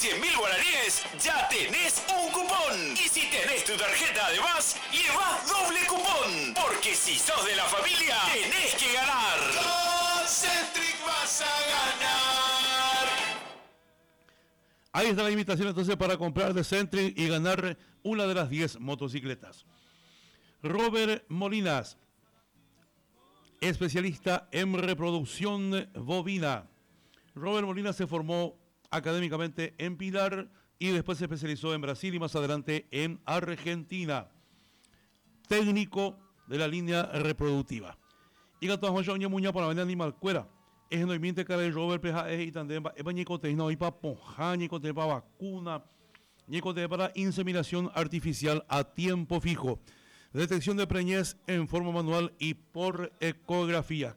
100.000 guaraníes, ya tenés un cupón. Y si tenés tu tarjeta además, llevas doble cupón. Porque si sos de la familia, tenés que ganar. Con Centric vas a ganar. Ahí está la invitación entonces para comprar de Centric y ganar una de las 10 motocicletas. Robert Molinas, especialista en reproducción bovina. Robert Molinas se formó académicamente en Pilar y después se especializó en Brasil y más adelante en Argentina. Técnico de la línea reproductiva. Y gato a muña para vender animal cuera. Es no miente cara de Robert Peja y también es ñicote no y para ponja, ñicote para vacuna, ñicote para inseminación artificial a tiempo fijo. Detección de preñez en forma manual y por ecografía.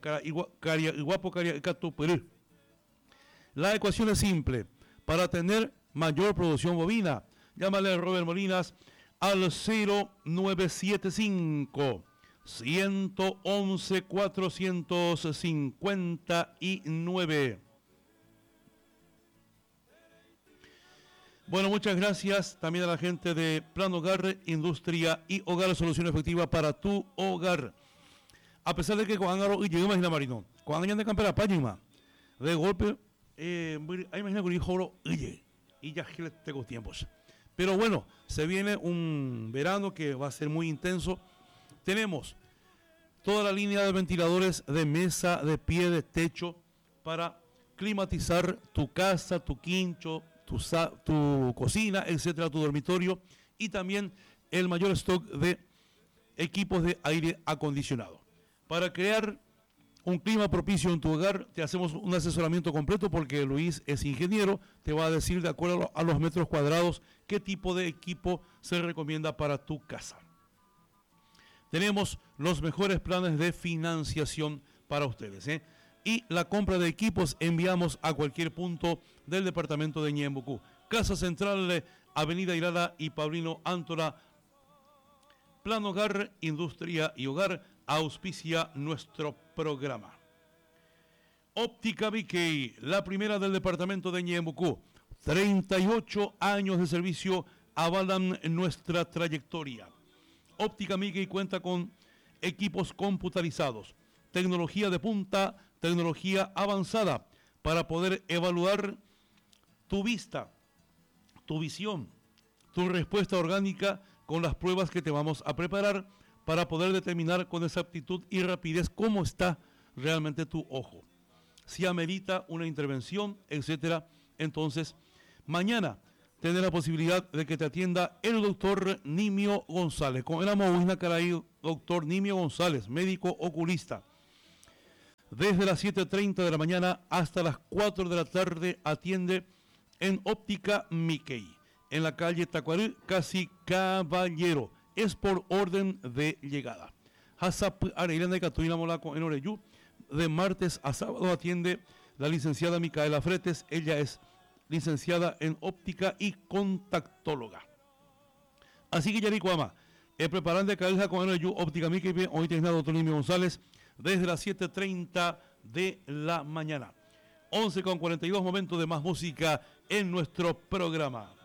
La ecuación es simple. Para tener mayor producción bovina, llámale a Robert Molinas al 0975 111 459. Bueno, muchas gracias también a la gente de Plan Hogar, Industria y Hogar, solución efectiva para tu hogar. A pesar de que cuando y llegamos a Marino, cuando andan de campera página, de golpe, hay imagina que dijo y ya que tengo tiempos. Pero bueno, se viene un verano que va a ser muy intenso. Tenemos toda la línea de ventiladores de mesa, de pie, de techo para climatizar tu casa, tu quincho, tu cocina, etcétera, tu dormitorio, y también el mayor stock de equipos de aire acondicionado. Para crear un clima propicio en tu hogar, te hacemos un asesoramiento completo porque Luis es ingeniero, te va a decir de acuerdo a los metros cuadrados qué tipo de equipo se recomienda para tu casa. Tenemos los mejores planes de financiación para ustedes, y la compra de equipos enviamos a cualquier punto del departamento de Ñembucú. Casa Central, Avenida Irala y Paulino Antola. Plan Hogar, Industria y Hogar auspicia nuestro programa. Óptica Mickey, la primera del departamento de Ñembucú. 38 años de servicio avalan nuestra trayectoria. Óptica Mickey cuenta con equipos computarizados, tecnología de punta, tecnología avanzada para poder evaluar tu vista, tu visión, tu respuesta orgánica con las pruebas que te vamos a preparar para poder determinar con exactitud y rapidez cómo está realmente tu ojo. Si amerita una intervención, etcétera, entonces mañana tener la posibilidad de que te atienda el doctor Nimio González. Con el Amohuisna Caray, doctor Nimio González, médico oculista. Desde las 7:30 de la mañana hasta las 4 de la tarde atiende en Óptica Mickey, en la calle Tacuarí, casi Caballero. Es por orden de llegada. Hasap Areilana y Catuina Molaco en Oreyú. De martes a sábado atiende la licenciada Micaela Fretes. Ella es licenciada en óptica y contactóloga. Así que Yaricuama, el preparante de cabeza con Oreyú, Óptica Mickey, hoy tiene a doctor Nimio González desde las 7:30 de la mañana. 11:42, momento de más música en nuestro programa.